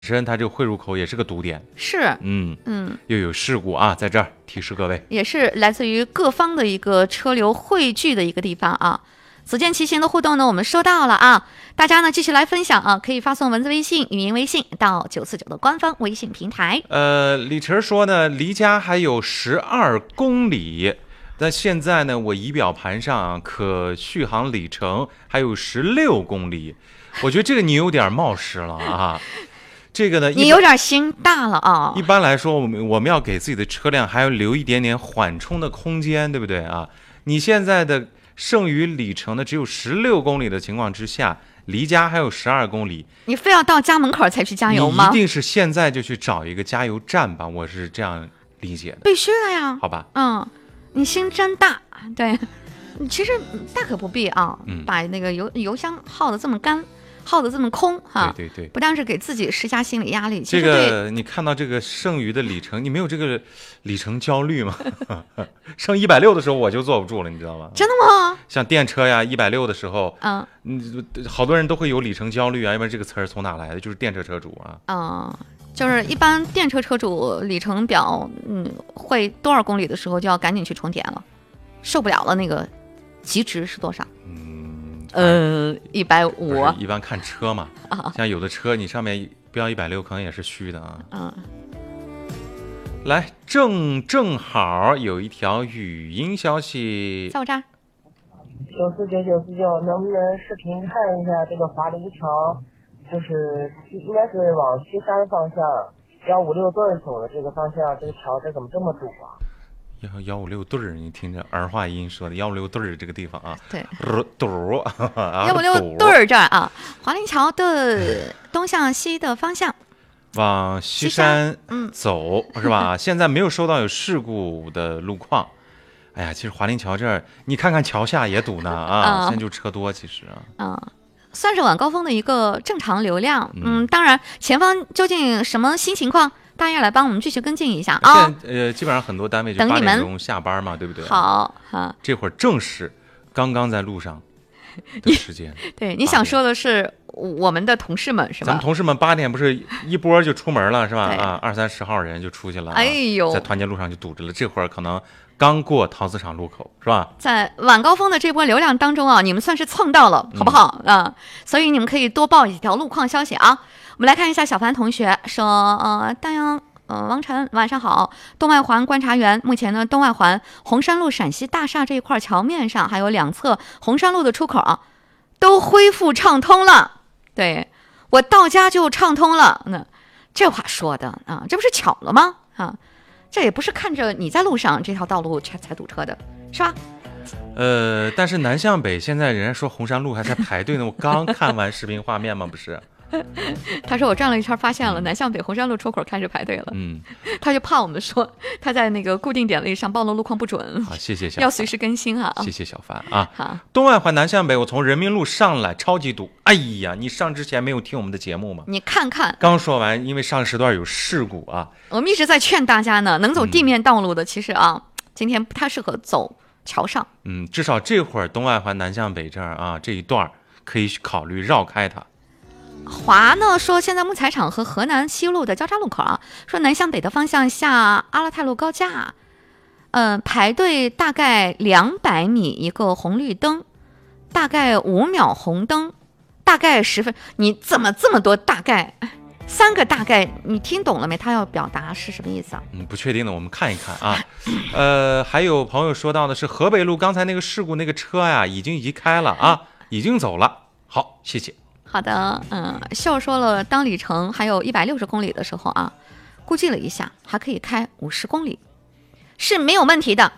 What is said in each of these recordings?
身它这个汇入口也是个堵点。 是， 又有事故啊，在这儿提示各位， 也是来自于各方的一个车流汇聚的一个地方啊。所见骑行的互动呢，我们收到了啊，大家呢继续来分享啊，可以发送文字微信、语音微信到949的官方微信平台。 李晨说呢，离家还有12公里，但现在呢，我仪表盘上可续航里程还有16公里，我觉得这个你有点冒失了啊。这个呢， 你有点心大了啊。 一般来说，我们要给自己的车辆还要留一点点缓冲的空间，对不对啊？你现在的剩余里程呢只有16公里的情况之下，离家还有12公里， 你非要到家门口才去加油吗？ 你一定是现在就去找一个加油站吧，我是这样理解的。 必须的呀。 好吧。 你心真大。对，其实大可不必啊。把那个油箱耗得这么干，耗得这么空哈。 对对对， 不但是给自己施加心理压力， 这个你看到这个剩余的里程，你没有这个里程焦虑吗？剩160的时候我就坐不住了，你知道吗？ 真的吗？ 像电车呀，160的时候，好多人都会有里程焦虑啊，因为这个词儿从哪来的？就是电车车主啊。 就是一般电车车主里程表，会多少公里的时候就要赶紧去充电了，受不了了，那个极值是多少？150。 一般看车嘛，像有的车你上面标160，可能也是虚的啊。来，正好有一条语音消息， 在我这儿。 949，能不能视频看一下这个华林桥？就是应该是往西山方向156对走的这个方向，这个桥这怎么这么堵啊 ？156对，你听着儿化音说的156对这个地方啊， 对， 堵 156对这儿啊，华林桥的东向西的方向， 往西山走是吧？现在没有收到有事故的路况。哎呀，其实华林桥这儿，你看看桥下也堵呢啊，现在就车多，其实算是晚高峰的一个正常流量。当然前方究竟什么新情况，大家来帮我们继续跟进一下啊。 基本上很多单位就8点钟下班嘛，对不对？ 好， 这会儿正是刚刚在路上的时间。 对，你想说的是我们的同事们是吧？ 咱们同事们8点不是一波就出门了是吧？20、30号人就出去了。 哎呦， 在团结路上就堵着了，这会儿可能刚过陶瓷厂路口是吧？ 在晚高峰的这波流量当中啊，你们算是蹭到了，好不好啊？所以你们可以多报几条路况消息啊。我们来看一下小凡同学说，大洋王晨晚上好，东外环观察员，目前呢东外环红山路陕西大厦这一块桥面上还有两侧红山路的出口都恢复畅通了。对，我到家就畅通了。那这话说的啊，这不是巧了吗？这也不是看着你在路上这条道路才堵车的，是吧？ 但是南向北现在人家说红山路还在排队呢，我刚看完视频画面嘛，不是？ 他说我转了一圈，发现了南向北红山路出口开始排队了。他就怕我们说他在那个固定点位上暴露路况不准。 好，谢谢小凡， 要随时更新啊。 谢谢小凡啊。 好， 东外环南向北，我从人民路上来超级堵。哎呀，你上之前没有听我们的节目吗？ 你看看， 刚说完，因为上时段有事故啊。 我们一直在劝大家呢，能走地面道路的，其实今天不太适合走桥上。 至少这会儿东外环南向北这儿这一段可以考虑绕开它。 华呢说，现在木材厂和河南西路的交叉路口说南向北的方向下阿拉泰路高架，排队大概200米一个红绿灯，大概5秒红灯，大概10分。你怎么这么多大概？3个大概，你听懂了没？他要表达是什么意思啊？ 不确定的，我们看一看啊。还有朋友说到的是河北路刚才那个事故那个车呀，已经移开了啊，已经走了。好，谢谢。 好的，秀说了，当里程还有160公里的时候估计了一下，还可以开50公里，是没有问题的。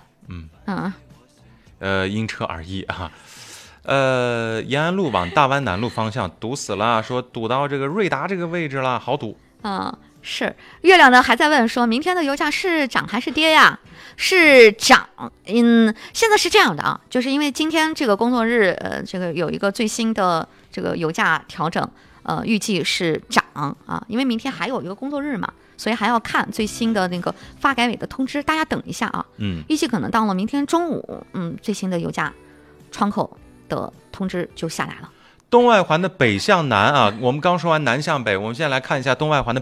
因车而异啊。延安路往大湾南路方向堵死了，说堵到这个瑞达这个位置了，好堵。 是月亮呢还在问说，明天的油价是涨还是跌呀？是涨。现在是这样的就是因为今天这个工作日，这个有一个最新的这个油价调整，预计是涨因为明天还有一个工作日嘛，所以还要看最新的那个发改委的通知，大家等一下预计可能到了明天中午，最新的油价窗口的通知就下来了。 东外环的北向南啊，我们刚说完南向北，我们现在来看一下东外环的